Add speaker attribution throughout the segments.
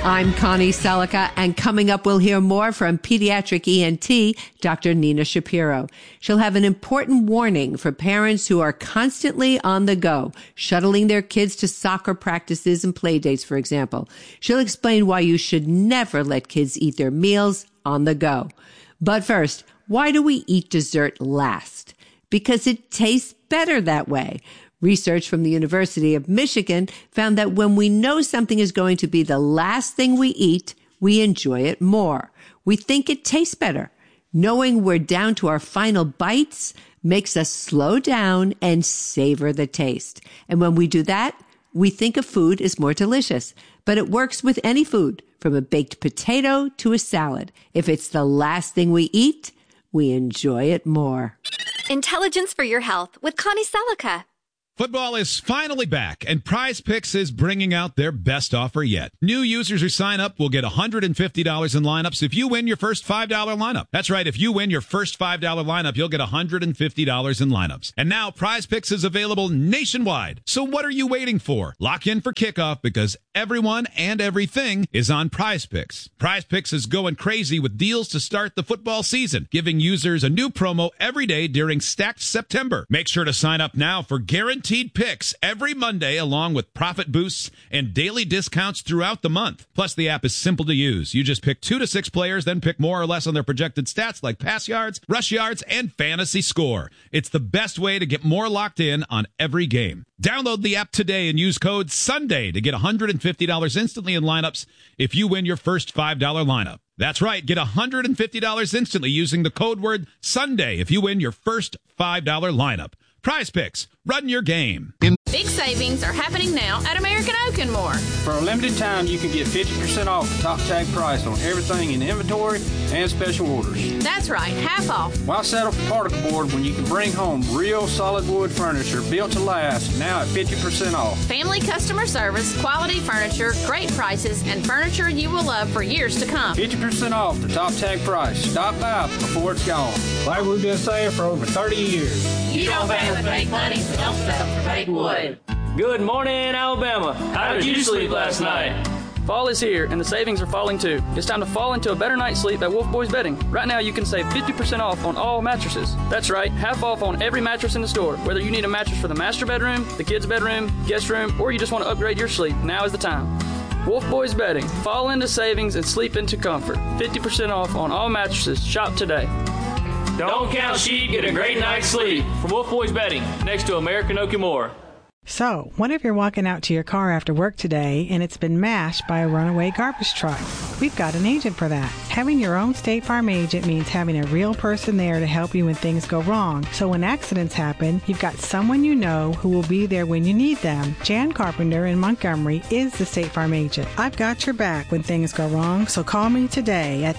Speaker 1: I'm Connie Selica, and coming up, we'll hear more from pediatric ENT, Dr. Nina Shapiro. She'll have an important warning for parents who are constantly on the go, shuttling their kids to soccer practices and play dates, for example. She'll explain why you should never let kids eat their meals on the go. But first, why do we eat dessert last? Because it tastes better that way. Research from the University of Michigan found that when we know something is going to be the last thing we eat, we enjoy it more. We think it tastes better. Knowing we're down to our final bites makes us slow down and savor the taste. And when we do that, we think a food is more delicious. But it works with any food, from a baked potato to a salad. If it's the last thing we eat, we enjoy it more.
Speaker 2: Intelligence for your health with Connie Selica.
Speaker 3: Football is finally back, and Prize Picks is bringing out their best offer yet. New users who sign up will get $150 in lineups if you win your first $5 lineup. That's right, if you win your first $5 lineup, you'll get $150 in lineups. And now Prize Picks is available nationwide. So what are you waiting for? Lock in for kickoff, because everyone and everything is on Prize Picks. Prize Picks is going crazy with deals to start the football season, giving users a new promo every day during Stacked September. Make sure to sign up now for guaranteed picks every Monday, along with profit boosts and daily discounts throughout the month. Plus, the app is simple to use. You just pick 2 to 6 players, then pick more or less on their projected stats like pass yards, rush yards, and fantasy score. It's the best way to get more locked in on every game. Download the app today and use code SUNDAY to get $150 instantly in lineups if you win your first $5 lineup. That's right, get $150 instantly using the code word SUNDAY if you win your first $5 lineup. Prize Picks, run your game.
Speaker 4: Big savings are happening now at American Oak & More.
Speaker 5: For a limited time, you can get 50% off the top tag price on everything in inventory and special orders.
Speaker 4: That's right, half off.
Speaker 5: Why settle for particle board when you can bring home real solid wood furniture built to last, now at 50% off?
Speaker 4: Family customer service, quality furniture, great prices, and furniture you will love for years to come.
Speaker 5: 50% off the top tag price. Stop by before it's gone. Like we've been saying for over 30 years.
Speaker 4: You don't pay with fake money, so don't settle for fake wood.
Speaker 6: Good morning, Alabama. How did you sleep last night? Fall is here, and the savings are falling too. It's time to fall into a better night's sleep at Wolf Boys Bedding. Right now, you can save 50% off on all mattresses. That's right, half off on every mattress in the store. Whether you need a mattress for the master bedroom, the kids' bedroom, guest room, or you just want to upgrade your sleep, now is the time. Wolf Boys Bedding. Fall into savings and sleep into comfort. 50% off on all mattresses. Shop today. Don't count sheep, get a great night's sleep. From Wolf Boys Bedding, next to American Oak & More.
Speaker 7: So, what if you're walking out to your car after work today and it's been mashed by a runaway garbage truck? We've got an agent for that. Having your own State Farm agent means having a real person there to help you when things go wrong. So when accidents happen, you've got someone you know who will be there when you need them. Jan Carpenter in Montgomery is the State Farm agent. I've got your back when things go wrong, so call me today at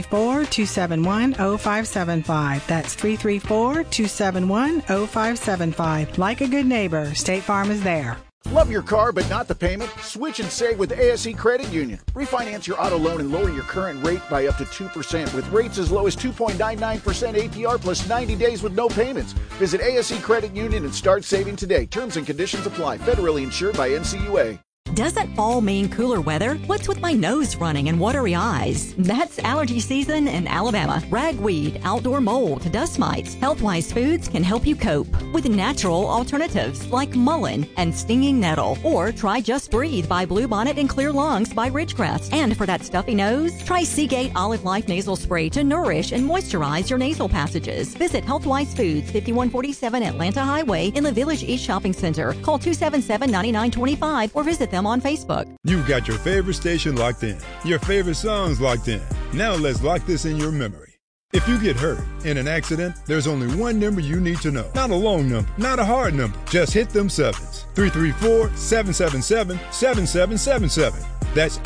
Speaker 7: 334-271-0575. That's 334-271-0575. Like a good neighbor, State Farm is there.
Speaker 8: Love your car but not the payment? Switch and save with ASE Credit Union. Refinance your auto loan and lower your current rate by up to 2% with rates as low as 2.99% APR plus 90 days with no payments. Visit ASE Credit Union and start saving today. Terms and conditions apply. Federally insured by NCUA.
Speaker 9: Doesn't fall mean cooler weather? What's with my nose running and watery eyes? That's allergy season in Alabama. Ragweed, outdoor mold, dust mites, Healthwise Foods can help you cope with natural alternatives like mullein and stinging nettle. Or try Just Breathe by Bluebonnet and Clear Lungs by Ridgecrest. And for that stuffy nose, try Seagate Olive Life Nasal Spray to nourish and moisturize your nasal passages. Visit Healthwise Foods, 5147 Atlanta Highway in the Village East Shopping Center. Call 277-9925 or visit them on Facebook.
Speaker 10: You've got your favorite station locked in, your favorite songs locked in. Now let's lock this in your memory. If you get hurt in an accident, there's only one number you need to know. Not a long number, not a hard number. Just hit them sevens. 334-777-7777. That's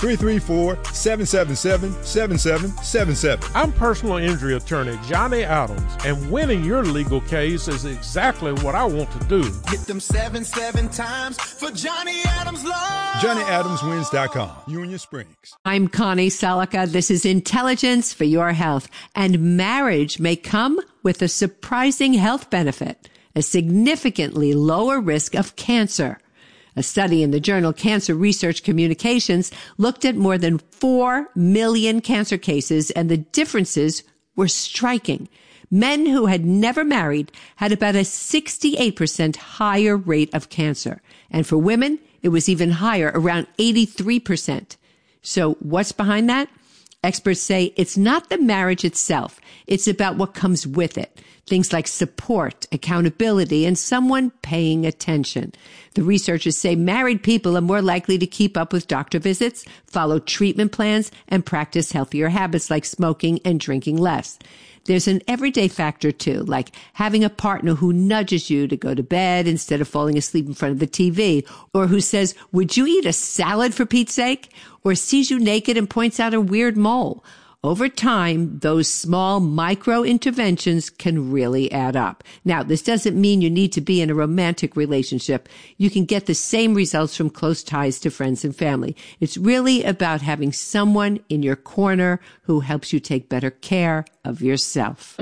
Speaker 10: 334-777-7777.
Speaker 11: I'm personal injury attorney Johnny Adams, and winning your legal case is exactly what I want to do.
Speaker 12: Hit them 7 times for Johnny Adams Law.
Speaker 10: JohnnyAdamsWins.com. Union Springs.
Speaker 1: I'm Connie Selica. This is Intelligence for Your Health. And marriage may come with a surprising health benefit, a significantly lower risk of cancer. A study in the journal Cancer Research Communications looked at more than 4 million cancer cases, and the differences were striking. Men who had never married had about a 68% higher rate of cancer. And for women, it was even higher, around 83%. So what's behind that? Experts say it's not the marriage itself. It's about what comes with it. Things like support, accountability, and someone paying attention. The researchers say married people are more likely to keep up with doctor visits, follow treatment plans, and practice healthier habits like smoking and drinking less. There's an everyday factor too, like having a partner who nudges you to go to bed instead of falling asleep in front of the TV, or who says, "Would you eat a salad for Pete's sake?" or sees you naked and points out a weird mole. Over time, those small micro interventions can really add up. Now, this doesn't mean you need to be in a romantic relationship. You can get the same results from close ties to friends and family. It's really about having someone in your corner who helps you take better care of yourself.